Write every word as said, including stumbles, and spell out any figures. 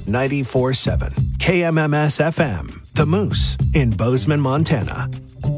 ninety-four point seven K M M S F M, The Moose in Bozeman, Montana.